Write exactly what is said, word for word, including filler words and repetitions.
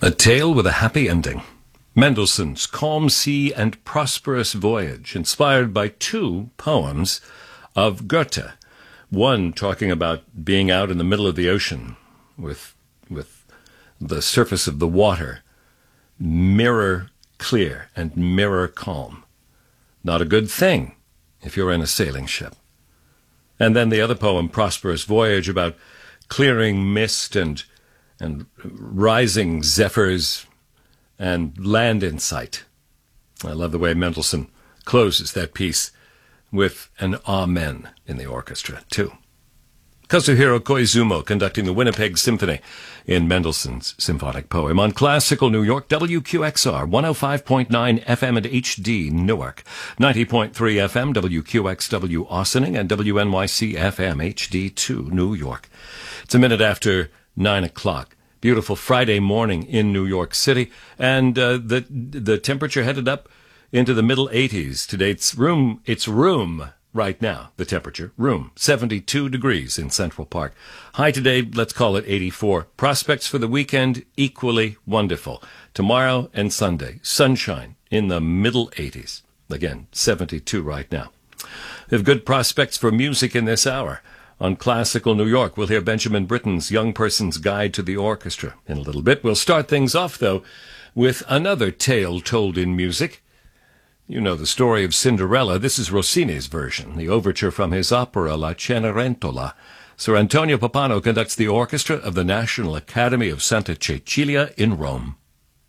A tale with a happy ending. Mendelssohn's Calm Sea and Prosperous Voyage, inspired by two poems of Goethe. One talking about being out in the middle of the ocean with, with the surface of the water mirror clear and mirror calm. Not a good thing if you're in a sailing ship. And then the other poem, Prosperous Voyage, about clearing mist and and rising zephyrs and land in sight. I love the way Mendelssohn closes that piece with an amen in the orchestra, too. Kazuhiro Koizumo conducting the Winnipeg Symphony in Mendelssohn's symphonic poem on Classical New York, W Q X R, one oh five point nine F M and H D Newark, ninety point three F M, W Q X W Austining, and W N Y C F M H D two New York. It's a minute after nine o'clock. Beautiful Friday morning in New York City, and uh, the the temperature headed up into the middle eighties. Today it's room, it's room right now, the temperature, room, seventy-two degrees in Central Park. High today, let's call it eighty-four. Prospects for the weekend, equally wonderful. Tomorrow and Sunday, sunshine in the middle eighties. Again, seventy-two right now. We have good prospects for music in this hour. On Classical New York, we'll hear Benjamin Britten's Young Person's Guide to the Orchestra. In a little bit, we'll start things off, though, with another tale told in music. You know the story of Cinderella. This is Rossini's version, the overture from his opera La Cenerentola. Sir Antonio Pappano conducts the orchestra of the National Academy of Santa Cecilia in Rome.